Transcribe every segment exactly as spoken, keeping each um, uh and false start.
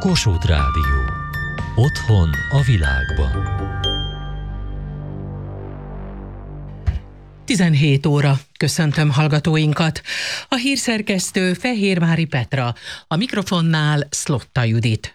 Kossuth Rádió. Otthon a világban. tizenhét óra. Köszöntöm hallgatóinkat. A hírszerkesztő Fehérvári Petra, a mikrofonnál Szlotta Judit.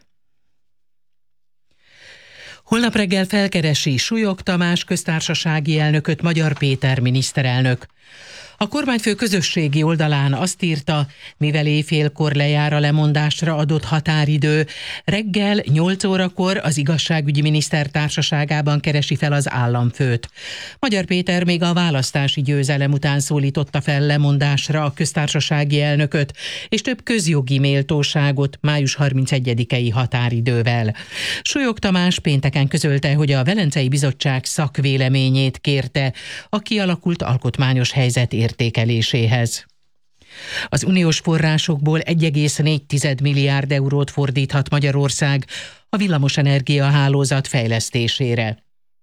Holnap reggel felkeresi Súlyog Tamás köztársasági elnököt Magyar Péter miniszterelnök. A kormányfő közösségi oldalán azt írta, mivel éjfélkor lejár a lemondásra adott határidő, reggel nyolc órakor az igazságügyi miniszter társaságában keresi fel az államfőt. Magyar Péter még a választási győzelem után szólította fel lemondásra a köztársasági elnököt, és több közjogi méltóságot május harmincegyedikei határidővel. Súlyog Tamás pénteken közölte, hogy a Velencei Bizottság szakvéleményét kérte a kialakult alkotmányos helyzet értékeléséhez. Az uniós forrásokból egy egész négy milliárd eurót fordíthat Magyarország a villamosenergia hálózat fejlesztésére.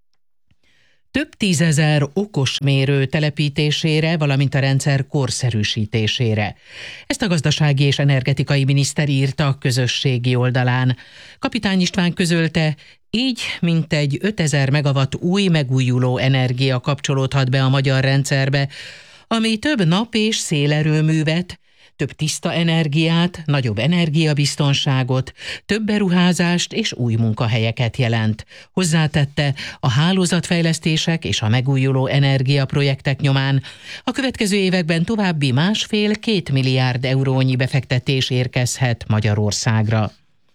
Több tízezer okosmérő telepítésére, valamint a rendszer korszerűsítésére. Ezt a gazdasági és energetikai miniszter írta a közösségi oldalán. Kapitány István közölte, így mintegy ötezer megawatt új megújuló energia kapcsolódhat be a magyar rendszerbe, ami több nap- és szélerőművet, több tiszta energiát, nagyobb energiabiztonságot, több beruházást és új munkahelyeket jelent. Hozzátette, a hálózatfejlesztések és a megújuló energiaprojektek nyomán a következő években további másfél-két milliárd eurónyi befektetés érkezhet Magyarországra.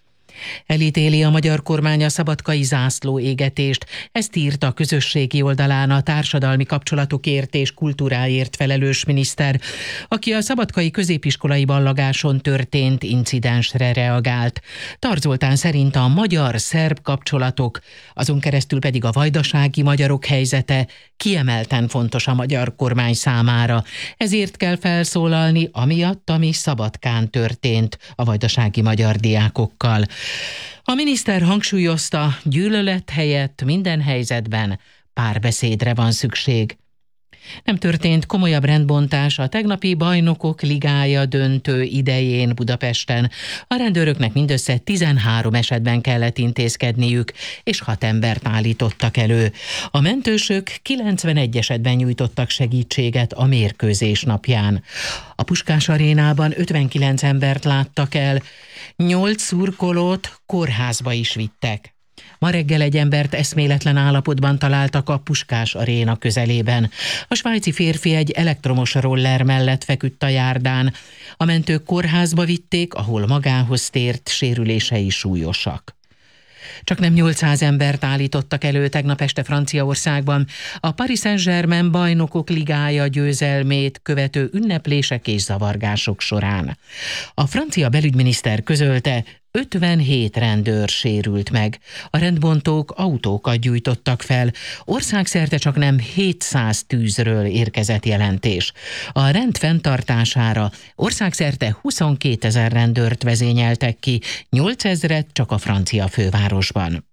Elítéli a magyar kormány a szabadkai zászló égetést, ezt írta a közösségi oldalán a társadalmi kapcsolatokért és kultúráért felelős miniszter, aki a szabadkai középiskolai ballagáson történt incidensre reagált. Tar Zoltán szerint a magyar-szerb kapcsolatok, azon keresztül pedig a vajdasági magyarok helyzete kiemelten fontos a magyar kormány számára. Ezért kell felszólalni amiatt, ami Szabadkán történt a vajdasági magyar diákokkal. A miniszter hangsúlyozta, gyűlölet helyett minden helyzetben párbeszédre van szükség. Nem történt komolyabb rendbontás a tegnapi Bajnokok Ligája döntő idején Budapesten. A rendőröknek mindössze tizenhárom esetben kellett intézkedniük, és hat embert állítottak elő. A mentősök kilencvenegy esetben nyújtottak segítséget a mérkőzés napján. A Puskás arénában ötvenkilenc embert láttak el, nyolc szurkolót kórházba is vittek. Ma reggel egy embert eszméletlen állapotban találtak a Puskás aréna közelében. A svájci férfi egy elektromos roller mellett feküdt a járdán. A mentők kórházba vitték, ahol magához tért, sérülései súlyosak. Csak nem nyolcszáz embert állítottak elő tegnap este Franciaországban a Paris Saint-Germain Bajnokok Ligája győzelmét követő ünneplések és zavargások során. A francia belügyminiszter közölte, ötvenhét rendőr sérült meg. A rendbontók autókat gyújtottak fel. Országszerte csak nem hétszáz tűzről érkezett jelentés. A rend fenntartására országszerte huszonkétezer rendőrt vezényeltek ki, nyolcezret csak a francia fővárosban.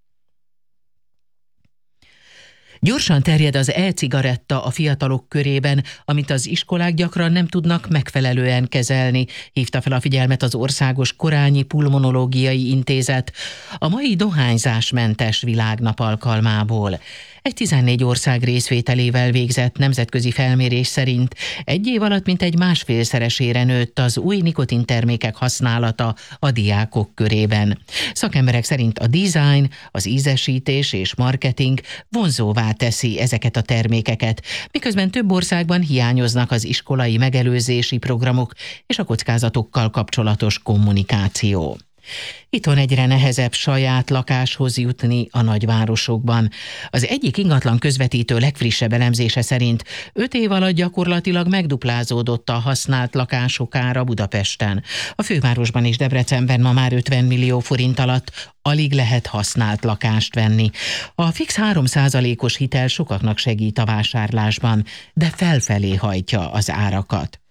Gyorsan terjed az e-cigaretta a fiatalok körében, amit az iskolák gyakran nem tudnak megfelelően kezelni, hívta fel a figyelmet az Országos Korányi Pulmonológiai Intézet a mai dohányzásmentes világnap alkalmából. Egy tizennégy ország részvételével végzett nemzetközi felmérés szerint egy év alatt mintegy másfélszeresére nőtt az új nikotintermékek használata a diákok körében. Szakemberek szerint a design, az ízesítés és marketing vonzóvá teszi ezeket a termékeket, miközben több országban hiányoznak az iskolai megelőzési programok és a kockázatokkal kapcsolatos kommunikáció. Itthon egyre nehezebb saját lakáshoz jutni a nagyvárosokban. Az egyik ingatlan közvetítő legfrissebb elemzése szerint öt év alatt gyakorlatilag megduplázódott a használt lakások ára Budapesten. A fővárosban és Debrecenben ma már ötven millió forint alatt alig lehet használt lakást venni. A fix három százalékos hitel sokaknak segít a vásárlásban, de felfelé hajtja az árakat.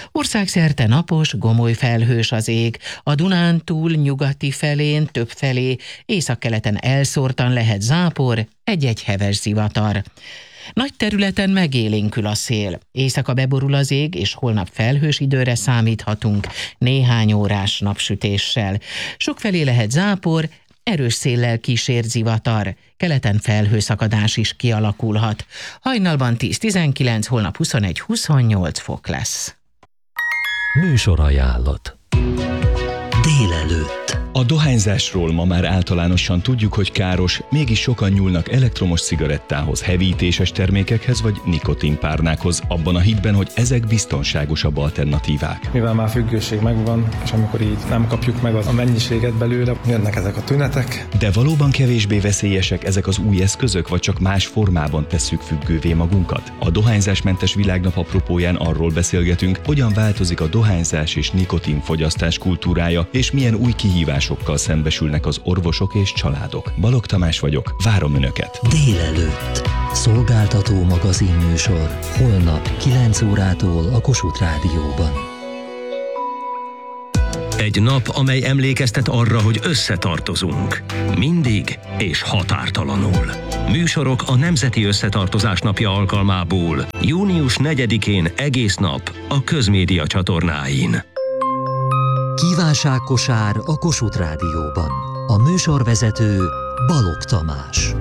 Országszerte napos, gomoly felhős az ég, a Dunántúl nyugati felén, több felé, északkeleten elszórtan lehet zápor, egy-egy heves zivatar. Nagy területen megélénkül a szél. Éjszaka beborul az ég, és holnap felhős időre számíthatunk, néhány órás napsütéssel. Sokfelé lehet zápor, erős széllel kísért zivatar, keleten felhőszakadás is kialakulhat. Hajnalban tíz-tizenkilenc, holnap huszonegy-huszonnyolc fok lesz. Műsorajánlat. Délelőtt. A dohányzásról ma már általánosan tudjuk, hogy káros, mégis sokan nyúlnak elektromos cigarettához, hevítéses termékekhez vagy nikotinpárnákhoz, abban a hitben, hogy ezek biztonságosabb alternatívák. Mivel már függőség megvan, és amikor így nem kapjuk meg az a mennyiséget belőle, jönnek ezek a tünetek. De valóban kevésbé veszélyesek ezek az új eszközök, vagy csak más formában tesszük függővé magunkat? A dohányzásmentes világnap apropóján arról beszélgetünk, hogyan változik a dohányzás és nikotinfogyasztás kultúrája, és milyen új kihívásokkal szembesülnek az orvosok és családok. Balogh Tamás vagyok, várom Önöket! Délelőtt. Szolgáltató magazinműsor. Holnap kilenc órától a Kossuth Rádióban. Egy nap, amely emlékeztet arra, hogy összetartozunk. Mindig és határtalanul. Műsorok a Nemzeti Összetartozás Napja alkalmából. június negyedikén egész nap a Közmédia csatornáin. Kívánságkosár a Kossuth Rádióban. A műsorvezető Balogh Tamás.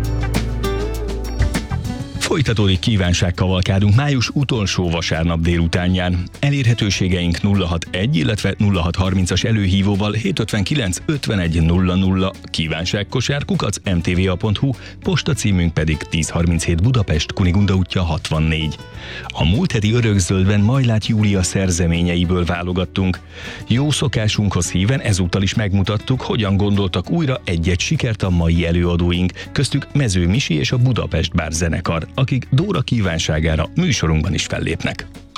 Folytatódik kívánságkavalkádunk május utolsó vasárnap délutánján. Elérhetőségeink nulla hatvanegy, illetve nulla hatszázharmincas előhívóval hétszázötvenkilenc ötvenegy nulla nulla, kívánságkosár kukac em té vé á pont hú, postacímünk pedig ezerharminchét Budapest, Kunigunda útja hatvannégy. A múlt heti Örökzöldben Majlát Júlia szerzeményeiből válogattunk. Jó szokásunkhoz híven ezúttal is megmutattuk, hogyan gondoltak újra egy-egy sikert a mai előadóink, köztük Mező Misi és a Budapest Bár zenekar, akik Dóra kívánságára műsorunkban is fellépnek.